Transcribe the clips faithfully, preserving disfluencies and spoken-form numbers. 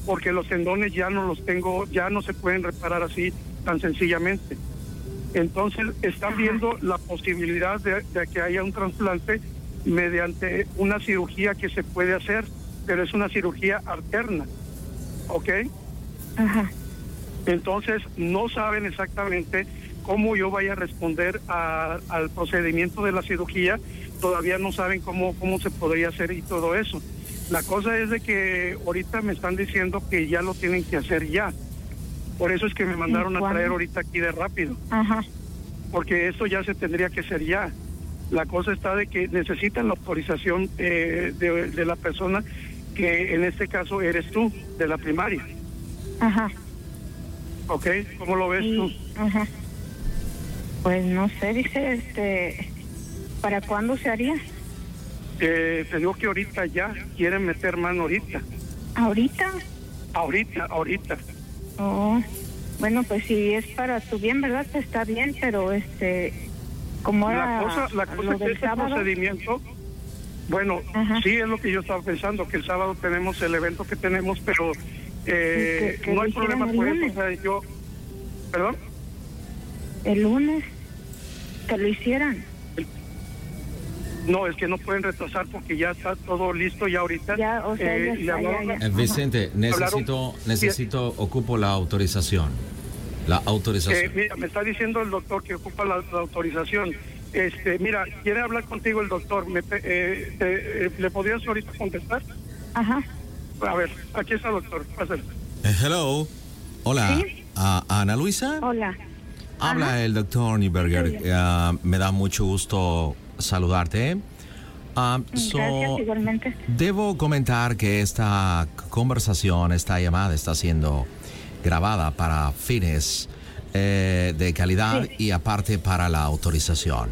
porque los tendones ya no los tengo, ya no se pueden reparar así tan sencillamente. Entonces están viendo la posibilidad de, de que haya un trasplante mediante una cirugía que se puede hacer, pero es una cirugía alterna, ¿ok? Ajá. Entonces no saben exactamente cómo yo vaya a responder a, al procedimiento de la cirugía, todavía no saben cómo, cómo se podría hacer y todo eso. La cosa es de que ahorita me están diciendo que ya lo tienen que hacer ya. Por eso es que me mandaron a traer ahorita aquí de rápido. Ajá. Porque esto ya se tendría que hacer ya. La cosa está de que necesitan la autorización eh, de, de la persona que en este caso eres tú, de la primaria. Ajá. ¿Ok? ¿Cómo lo ves y, tú? Ajá. Pues no sé, dice, este, ¿para cuándo se haría? Eh, te digo que ahorita ya quieren meter mano ahorita. ¿Ahorita? Ahorita, ahorita. Oh, bueno, pues si es para tu bien, ¿verdad? Pues está bien, pero este, como era la cosa, la cosa lo es que del este sábado, procedimiento, bueno, Ajá. sí es lo que yo estaba pensando, que el sábado tenemos el evento que tenemos, pero eh, que, que no hay problema por eso, o sea, yo, perdón. El lunes, que lo hicieran. No, es que no pueden retrasar porque ya está todo listo ya ahorita. Ya, o sea, eh, ya está, hablaron, ya, ya. Eh, Vicente, necesito, Hablaron, necesito, ocupo la autorización. La autorización. Eh, mira, me está diciendo el doctor que ocupa la, la autorización. Este, mira, quiere hablar contigo el doctor. Me, eh, te, eh, ¿Le podrías ahorita contestar? Ajá. A ver, aquí está el doctor. Pásale. Eh, hello. Hola. ¿Sí? Ah, Ana Luisa. Hola. Habla Ajá. el doctor Neuberger. Uh, me da mucho gusto saludarte. Uh, so, Gracias, igualmente. Debo comentar que esta conversación, esta llamada está siendo grabada para fines eh, de calidad Sí. y aparte para la autorización.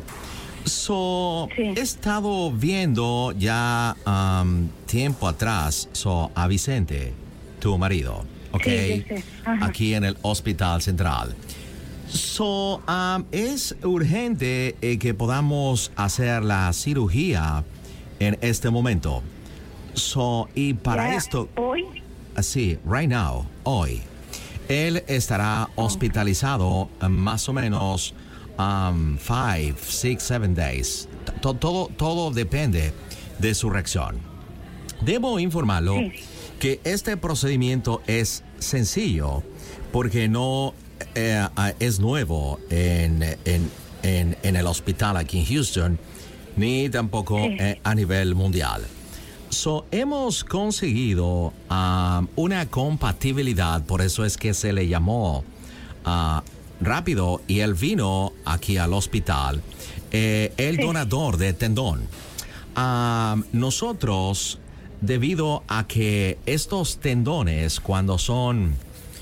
So, Sí. he estado viendo ya um, tiempo atrás so, a Vicente, tu marido, ¿ok? Sí, yo sé. Ajá. Aquí en el Hospital Central. So, um, es urgente eh, que podamos hacer la cirugía en este momento. So, y para Ya, esto, ¿Hoy? así, right now, hoy, él estará hospitalizado um, más o menos um, five, six, seven days. T- todo, todo depende de su reacción. Debo informarlo Sí. que este procedimiento es sencillo porque no eh, es nuevo en, en, en, en el hospital aquí en Houston, ni tampoco Sí. eh, a nivel mundial. So, hemos conseguido um, una compatibilidad, por eso es que se le llamó uh, rápido y él vino aquí al hospital, eh, el Sí. donador de tendón. Um, nosotros, debido a que estos tendones cuando son,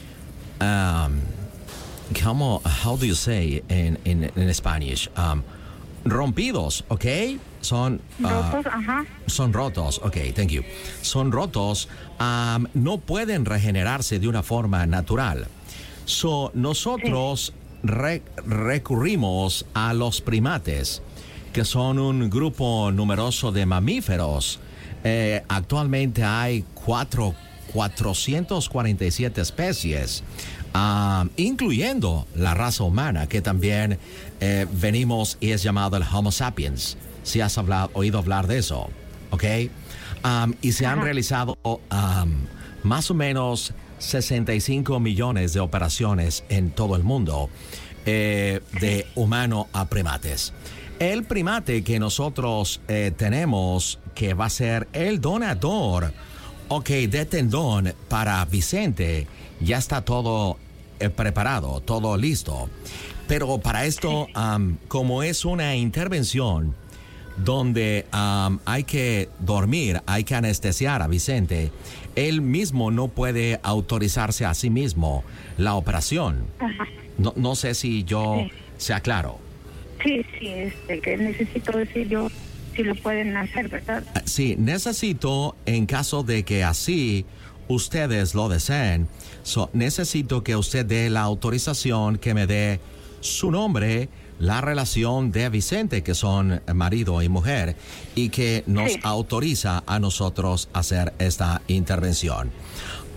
um, ¿cómo, how do you say in, in, in Spanish? Um, rompidos, ¿ok? Son uh, ¿Rotos? Ajá. son rotos, ok, thank you. Son rotos, um, no pueden regenerarse de una forma natural. So, nosotros re- recurrimos a los primates, que son un grupo numeroso de mamíferos. Eh, actualmente hay cuatro, cuatrocientas cuarenta y siete especies, um, incluyendo la raza humana, que también eh, venimos y es llamado el Homo sapiens. Si has hablado, oído hablar de eso, ¿ok? Um, y se han Ajá. realizado um, más o menos sesenta y cinco millones de operaciones en todo el mundo eh, de humano a primates. El primate que nosotros eh, tenemos, que va a ser el donador, ok, de tendón para Vicente, ya está todo eh, preparado, todo listo. Pero para esto, um, como es una intervención donde um, hay que dormir, hay que anestesiar a Vicente, él mismo no puede autorizarse a sí mismo la operación. Ajá. No, no sé si yo Sí. sea claro. Sí, sí, este, que necesito decir yo si lo pueden hacer, ¿verdad? Ah, Sí, necesito, en caso de que así ustedes lo deseen, so, necesito que usted dé la autorización, que me dé su nombre, la relación de Vicente, que son marido y mujer, y que nos Sí. autoriza a nosotros hacer esta intervención.